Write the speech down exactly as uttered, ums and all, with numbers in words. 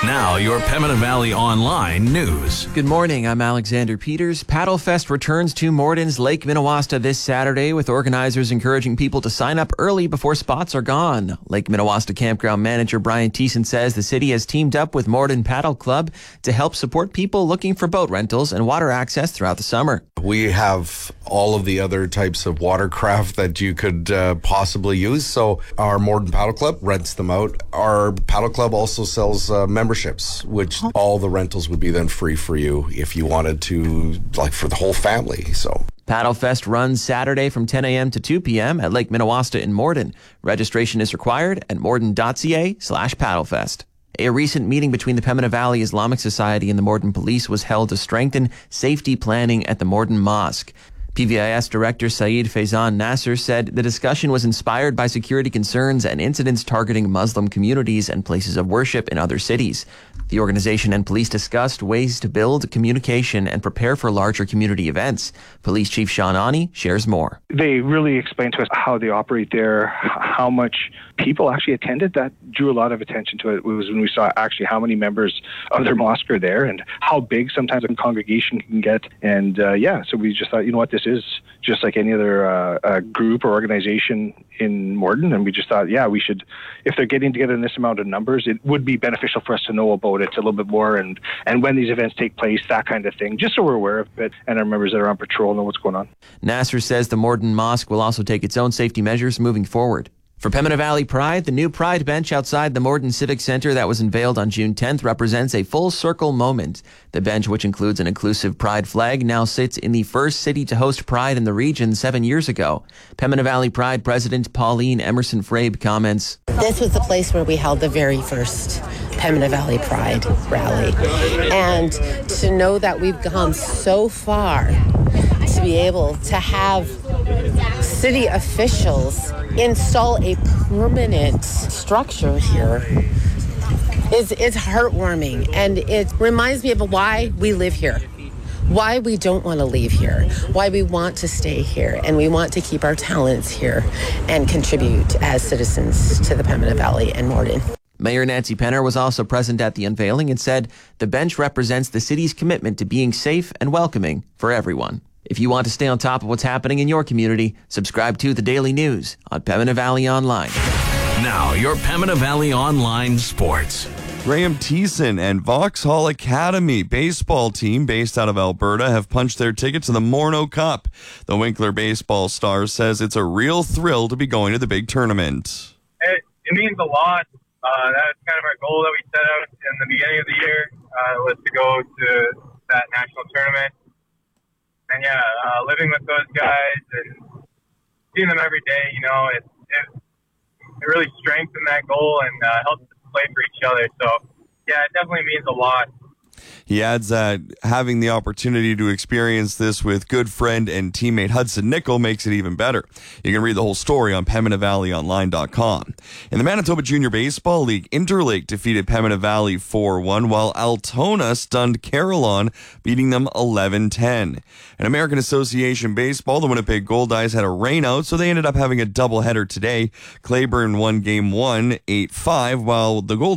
Now, your Pembina Valley Online news. Good morning, I'm Alexander Peters. Paddlefest returns to Morden's Lake Minnewaska this Saturday, with organizers encouraging people to sign up early before spots are gone. Lake Minnewaska Campground Manager Brian Thiessen says the city has teamed up with Morden Paddle Club to help support people looking for boat rentals and water access throughout the summer. We have all of the other types of watercraft that you could uh, possibly use. So our Morden Paddle Club rents them out. Our paddle club also sells uh, memberships, which all the rentals would be then free for you if you wanted to, like for the whole family. So Paddlefest runs Saturday from ten a.m. to two p.m. at Lake Minnewaska in Morden. Registration is required at morden.ca slash paddlefest. A recent meeting between the Pembina Valley Islamic Society and the Morden Police was held to strengthen safety planning at the Morden Mosque. P V I S Director Saeed Faizan Nasser said the discussion was inspired by security concerns and incidents targeting Muslim communities and places of worship in other cities. The organization and police discussed ways to build communication and prepare for larger community events. Police Chief Sean Ani shares more. They really explained to us how they operate there, how much people actually attended. That drew a lot of attention to it. It was when we saw actually how many members of their mosque are there and how big sometimes a congregation can get. And uh, yeah, so we just thought, you know what, this is just like any other uh, uh, group or organization in Morden. And we just thought, yeah, we should, if they're getting together in this amount of numbers, it would be beneficial for us to know about it a little bit more and, and when these events take place, that kind of thing, just so we're aware of it and our members that are on patrol know what's going on. Nasser says the Morden Mosque will also take its own safety measures moving forward. For Pembina Valley Pride, the new Pride bench outside the Morden Civic Centre that was unveiled on June tenth represents a full circle moment. The bench, which includes an inclusive Pride flag, now sits in the first city to host Pride in the region seven years ago. Pembina Valley Pride President Pauline Emerson-Frabe comments, "This was the place where we held the very first Pembina Valley Pride rally. And to know that we've gone so far to be able to have city officials install a permanent structure here is it's heartwarming, and it reminds me of why we live here, why we don't want to leave here, why we want to stay here, and we want to keep our talents here and contribute as citizens to the Pembina Valley and Morden." Mayor Nancy Penner was also present at the unveiling and said the bench represents the city's commitment to being safe and welcoming for everyone. If you want to stay on top of what's happening in your community, subscribe to The Daily News on Pembina Valley Online. Now, your Pembina Valley Online sports. Graham Thiessen and Vauxhall Academy baseball team based out of Alberta have punched their ticket to the Morneau Cup. The Winkler baseball star says it's a real thrill to be going to the big tournament. It, it means a lot. Uh, that's kind of our goal that we set out in the beginning of the year, uh, was to go to that national tournament. And yeah, uh, living with those guys and seeing them every day, you know, it, it, it really strengthened that goal and uh, helps us play for each other. So yeah, it definitely means a lot. He adds that having the opportunity to experience this with good friend and teammate Hudson Nickel makes it even better. You can read the whole story on Pembina Valley Online dot com. In the Manitoba Junior Baseball League, Interlake defeated Pembina Valley four one, while Altona stunned Carillon, beating them eleven ten. In American Association Baseball, the Winnipeg Goldeyes had a rainout, so they ended up having a doubleheader today. Claiborne won game one, eight five, while the Gold